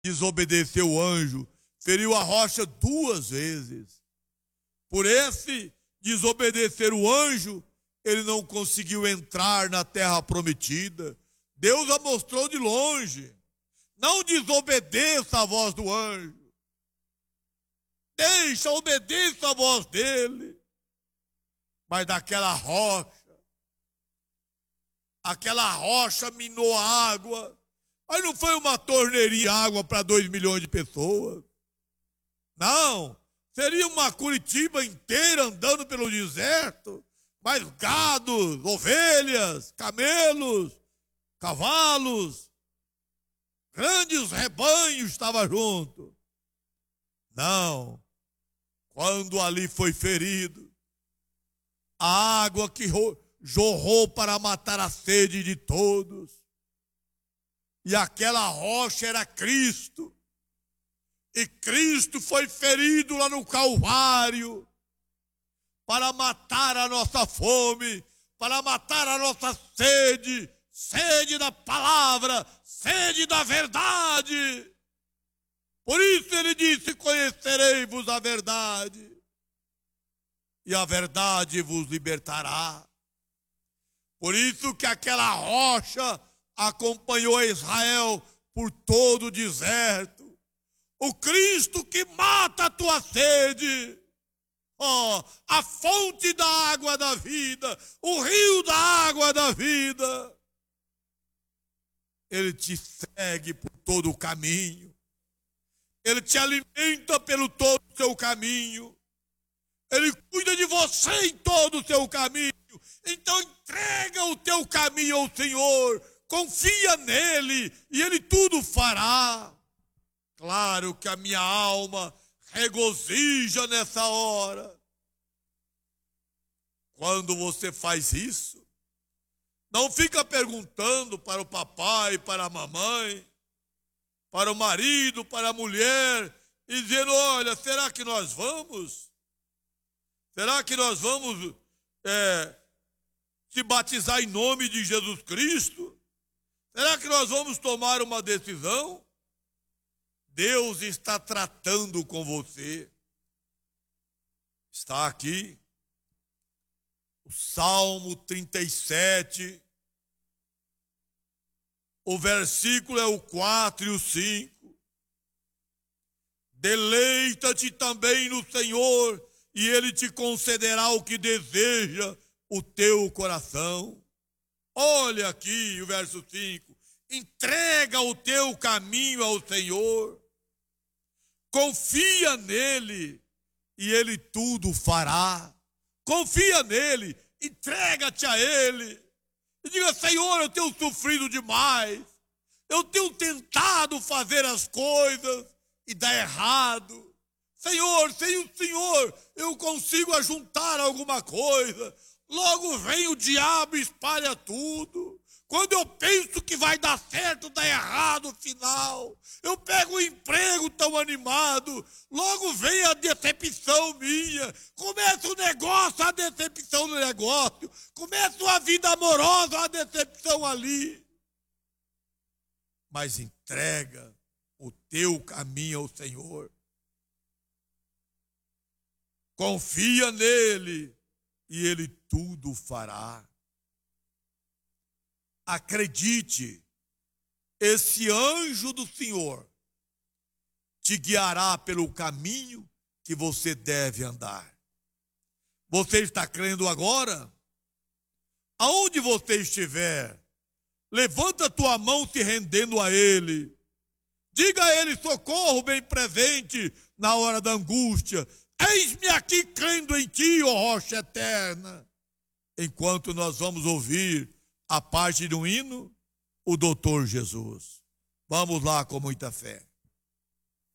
desobedeceu o anjo, feriu a rocha 2 vezes. Por esse desobedecer o anjo, ele não conseguiu entrar na terra prometida. Deus a mostrou de longe. Não desobedeça a voz do anjo. Obedeça a voz dele. Mas daquela rocha minou a água. Mas não foi uma torneirinha de água para 2 milhões de pessoas. Não, seria uma Curitiba inteira andando pelo deserto. Mais gados, ovelhas, camelos, cavalos, grandes rebanhos estavam juntos. Não, quando ali foi ferido, a água que jorrou para matar a sede de todos, e aquela rocha era Cristo, e Cristo foi ferido lá no Calvário, para matar a nossa fome, para matar a nossa sede, sede da palavra, sede da verdade. Por isso ele disse: conhecereis-vos a verdade, e a verdade vos libertará. Por isso que aquela rocha acompanhou Israel por todo o deserto. O Cristo que mata a tua sede, a fonte da água da vida, o rio da água da vida, ele te segue por todo o caminho, ele te alimenta pelo todo o seu caminho, ele cuida de você em todo o seu caminho. Então entrega o teu caminho ao Senhor, confia nele e ele tudo fará. Claro que a minha alma regozija nessa hora. Quando você faz isso, não fica perguntando para o papai, para a mamãe, para o marido, para a mulher, e dizendo: olha, será que nós vamos? Será que nós vamos se batizar em nome de Jesus Cristo? Será que nós vamos tomar uma decisão? Deus está tratando com você. Está aqui o Salmo 37, o versículo é o 4 e o 5. Deleita-te também no Senhor, e Ele te concederá o que deseja o teu coração. Olha aqui o verso 5. Entrega o teu caminho ao Senhor. Confia nele e ele tudo fará. Confia nele, entrega-te a ele. E diga: Senhor, eu tenho sofrido demais. Eu tenho tentado fazer as coisas e dá errado. Senhor, sem o Senhor eu consigo ajuntar alguma coisa. Logo vem o diabo e espalha tudo. Quando eu penso que vai dar certo, dá errado no final. Eu pego um emprego tão animado, logo vem a decepção minha. Começa o negócio, a decepção no negócio. Começa a vida amorosa, a decepção ali. Mas entrega o teu caminho ao Senhor. Confia nele e ele tudo fará. Acredite, esse anjo do Senhor te guiará pelo caminho que você deve andar. Você está crendo agora? Aonde você estiver, levanta a tua mão se rendendo a ele. Diga a ele: socorro bem presente na hora da angústia. Eis-me aqui crendo em ti, ó rocha eterna. Enquanto nós vamos ouvir a parte do hino, o doutor Jesus. Vamos lá com muita fé.